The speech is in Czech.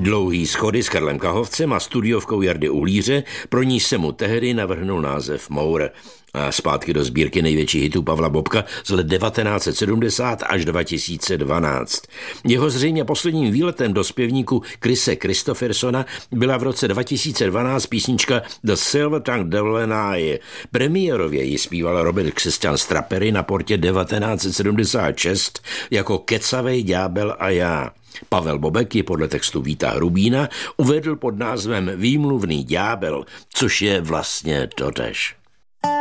Dlouhý schody s Karlem Kahovcem a studiovkou Jardy Uhlíře, pro níž se mu tehdy navrhnul název Mour. A zpátky do sbírky největších hitů Pavla Bobka z let 1970 až 2012. Jeho zřejmě posledním výletem do zpěvníku Krise Kristoffersona byla v roce 2012 písnička The Silver Tongue Devil and I. Premiérově ji zpíval Robert Christian Strapery na portě 1976 jako Kecavej ďábel a já. Pavel Bobek ji podle textu Víta Hrubína uvedl pod názvem Výmluvný ďábel, což je vlastně totéž.